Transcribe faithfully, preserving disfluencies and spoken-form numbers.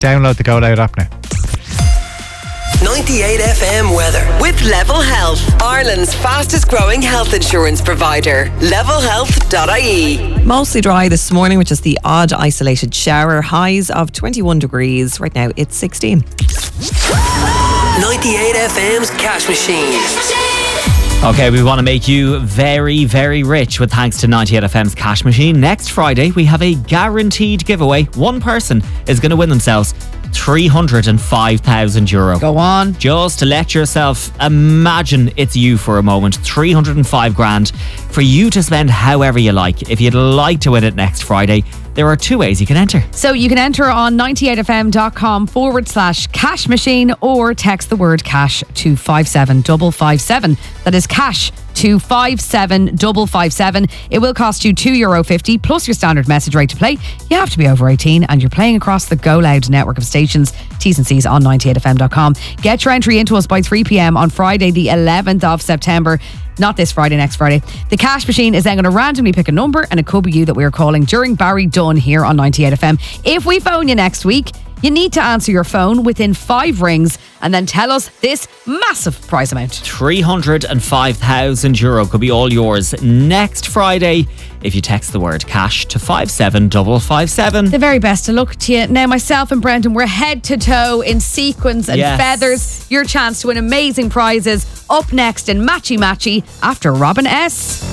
Download the Go Loud app now. ninety-eight F M weather with Level Health, Ireland's fastest growing health insurance provider. level health dot I E. Mostly dry this morning with just the odd isolated shower. Highs of twenty-one degrees. Right now it's sixteen. ninety-eight F M's Cash Machine. Okay, we want to make you very, very rich with thanks to ninety-eight F M's Cash Machine. Next Friday, we have a guaranteed giveaway. One person is going to win themselves three hundred five thousand euro. Go on. Just to let yourself imagine it's you for a moment. three hundred five grand for you to spend however you like. If you'd like to win it next Friday, there are two ways you can enter. So you can enter on ninety-eight F M dot com forward slash cash machine or text the word cash to five seven five five seven. That is cash to five seven five five seven. It will cost you two euro fifty plus your standard message rate to play. You have to be over eighteen and you're playing across the Go Loud network of stations. T's and C's on ninety-eight F M dot com. Get your entry into us by three p.m. on Friday the eleventh of September. Not this Friday, next Friday. The cash machine is then going to randomly pick a number and it could be you that we're calling during Barry Dunn here on ninety-eight F M. If we phone you next week, you need to answer your phone within five rings and then tell us this massive prize amount. three hundred five thousand euro could be all yours next Friday if you text the word cash to five seven five five seven. The very best of luck to you. Now, myself and Brendan, we're head to toe in sequins and Yes. feathers. Your chance to win amazing prizes up next in Matchy Matchy after Robin S.